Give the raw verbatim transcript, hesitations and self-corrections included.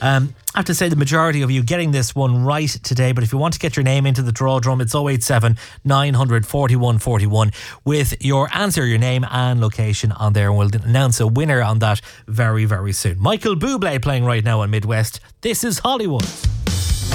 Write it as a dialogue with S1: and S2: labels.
S1: Um, I have to say the majority of you getting this one right today, but if you want to get your name into the draw drum, it's oh eight seven, nine hundred, forty-one forty-one with your answer, your name and location on there, and we'll announce a winner on that very, very soon. Michael Bublé playing right now on Midwest. This is Hollywood.